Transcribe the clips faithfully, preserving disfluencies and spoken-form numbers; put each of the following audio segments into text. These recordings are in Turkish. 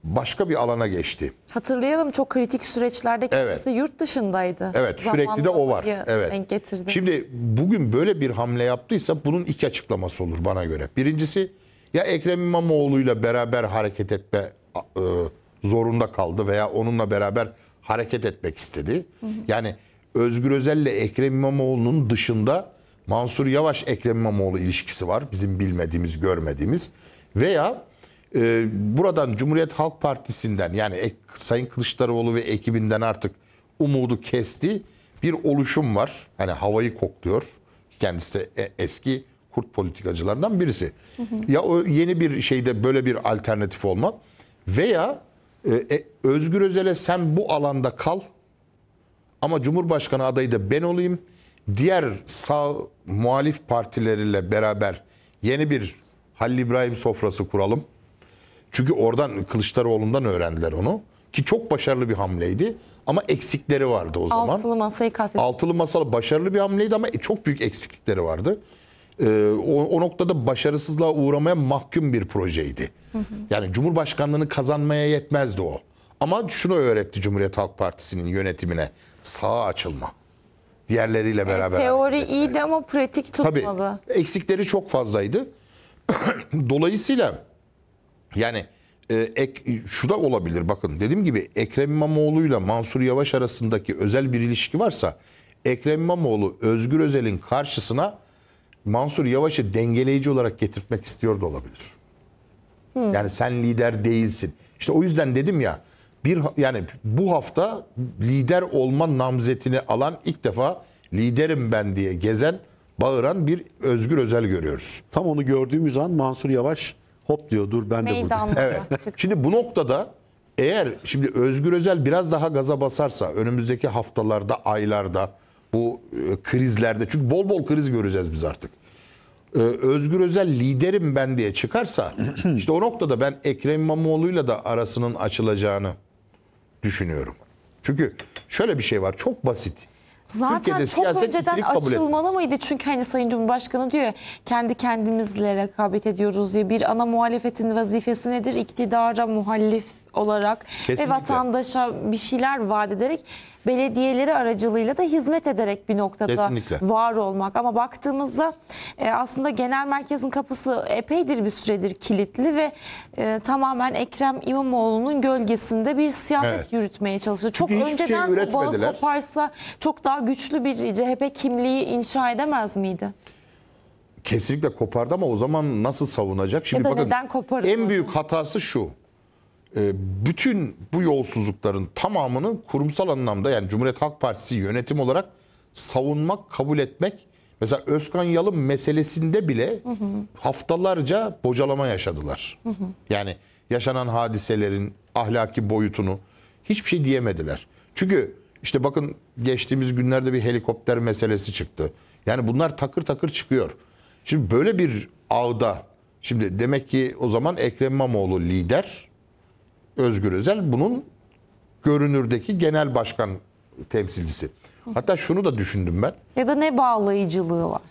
başka bir alana geçti. Hatırlayalım, çok kritik süreçlerde kendisi Evet. yurt dışındaydı. Evet, sürekli de o var. Zamanlamayı Evet. denk getirdi. Şimdi bugün böyle bir hamle yaptıysa bunun iki açıklaması olur bana göre. Birincisi, ya Ekrem İmamoğlu'yla beraber hareket etme e, zorunda kaldı veya onunla beraber hareket etmek istedi. Hı hı. Yani Özgür Özel'le Ekrem İmamoğlu'nun dışında Mansur Yavaş Ekrem İmamoğlu ilişkisi var. Bizim bilmediğimiz, görmediğimiz. Veya e, buradan Cumhuriyet Halk Partisi'nden, yani ek, Sayın Kılıçdaroğlu ve ekibinden artık umudu kesti bir oluşum var. Hani havayı kokluyor. Kendisi de eski kurt politikacılardan birisi. Hı hı. Ya o yeni bir şeyde böyle bir alternatif olma veya e, Özgür Özel'e sen bu alanda kal ama Cumhurbaşkanı adayı da ben olayım. Diğer sağ muhalif partileriyle beraber yeni bir Halil İbrahim sofrası kuralım. Çünkü oradan Kılıçdaroğlu'ndan öğrendiler onu. Ki çok başarılı bir hamleydi. Ama eksikleri vardı o zaman. Altılı masayı kastediyor. Altılı masalı başarılı bir hamleydi ama çok büyük eksiklikleri vardı. Ee, o, o noktada başarısızlığa uğramaya mahkum bir projeydi. Hı hı. Yani Cumhurbaşkanlığını kazanmaya yetmezdi o. Ama şunu öğretti Cumhuriyet Halk Partisi'nin yönetimine: sağa açılma. Diğerleriyle beraber. E, teori iyiydi ama pratik tutmadı. Tabii eksikleri çok fazlaydı. Dolayısıyla yani e, ek, şu da olabilir, bakın dediğim gibi Ekrem İmamoğlu'yla Mansur Yavaş arasındaki özel bir ilişki varsa Ekrem İmamoğlu Özgür Özel'in karşısına Mansur Yavaş'ı dengeleyici olarak getirtmek istiyor da olabilir. Hmm. Yani sen lider değilsin. İşte o yüzden dedim ya, bir yani bu hafta lider olma namzetini alan, ilk defa liderim ben diye gezen, bağıran bir Özgür Özel görüyoruz. Tam onu gördüğümüz an Mansur Yavaş hop diyor, dur ben de buradayım. Evet. Şimdi bu noktada eğer şimdi Özgür Özel biraz daha gaza basarsa önümüzdeki haftalarda, aylarda, bu e, krizlerde, çünkü bol bol kriz göreceğiz biz artık. Ee, Özgür Özel liderim ben diye çıkarsa işte o noktada ben Ekrem İmamoğlu'yla da arasının açılacağını düşünüyorum. Çünkü şöyle bir şey var, çok basit. Zaten Türkiye'de çok siyaset önceden ikilik kabul açılmalı etmez. mıydı? Çünkü hani Sayın Cumhurbaşkanı diyor ya, kendi kendimizle rekabet ediyoruz diye. Bir ana muhalefetin vazifesi nedir? İktidara muhalif olarak Kesinlikle. ve vatandaşa bir şeyler vaat ederek, belediyeleri aracılığıyla da hizmet ederek bir noktada Kesinlikle. var olmak. Ama baktığımızda e, aslında genel merkezin kapısı epeydir bir süredir kilitli ve e, tamamen Ekrem İmamoğlu'nun gölgesinde bir siyaset Evet. yürütmeye çalışıyor. Çok hiçbir şey önceden bu bağı üretmediler. koparsa çok daha güçlü bir C H P kimliği inşa edemez miydi? Kesinlikle kopardı ama o zaman nasıl savunacak? Şimdi Ya da bakın, neden koparılmadı? en büyük hatası şu. Ee, bütün bu yolsuzlukların tamamını kurumsal anlamda, yani Cumhuriyet Halk Partisi yönetim olarak savunmak, kabul etmek. Mesela Özkan Yalın meselesinde bile hı hı. haftalarca bocalama yaşadılar. Hı hı. Yani yaşanan hadiselerin ahlaki boyutunu hiçbir şey diyemediler. Çünkü işte bakın, geçtiğimiz günlerde bir helikopter meselesi çıktı. Yani bunlar takır takır çıkıyor. Şimdi böyle bir ağda, şimdi demek ki o zaman Ekrem İmamoğlu lider, Özgür Özel bunun görünürdeki genel başkan temsilcisi. Hatta şunu da düşündüm ben. Ya da ne bağlayıcılığı var?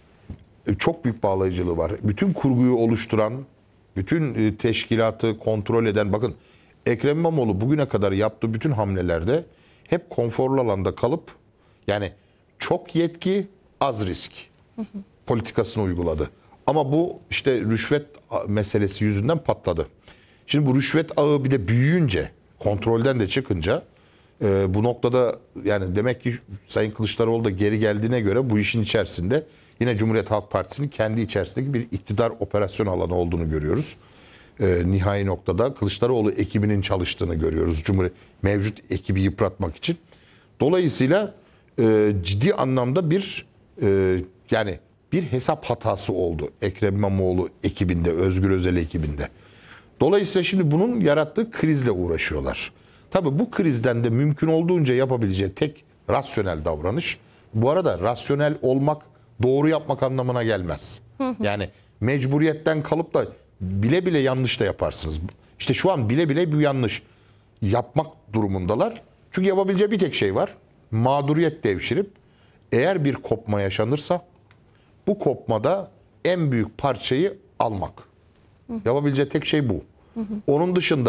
Çok büyük bağlayıcılığı var. Bütün kurguyu oluşturan, bütün teşkilatı kontrol eden, bakın Ekrem İmamoğlu bugüne kadar yaptığı bütün hamlelerde hep konforlu alanda kalıp, yani çok yetki, az risk politikasını uyguladı. Ama bu işte rüşvet meselesi yüzünden patladı. Şimdi bu rüşvet ağı bir de büyüyünce, kontrolden de çıkınca e, bu noktada yani demek ki Sayın Kılıçdaroğlu da geri geldiğine göre bu işin içerisinde yine Cumhuriyet Halk Partisi'nin kendi içerisindeki bir iktidar operasyon alanı olduğunu görüyoruz. E, nihai noktada Kılıçdaroğlu ekibinin çalıştığını görüyoruz. Cumhuriyet mevcut ekibi yıpratmak için. Dolayısıyla e, ciddi anlamda bir e, yani bir hesap hatası oldu Ekrem İmamoğlu ekibinde, Özgür Özel ekibinde. Dolayısıyla şimdi bunun yarattığı krizle uğraşıyorlar. Tabii bu krizden de mümkün olduğunca yapabileceği tek rasyonel davranış, bu arada rasyonel olmak doğru yapmak anlamına gelmez. Yani mecburiyetten kalıp da bile bile yanlış da yaparsınız. İşte şu an bile bile bir yanlış yapmak durumundalar. Çünkü yapabileceği bir tek şey var: mağduriyet devşirip, eğer bir kopma yaşanırsa bu kopmada en büyük parçayı almak. Yapabileceği tek şey bu. Onun dışında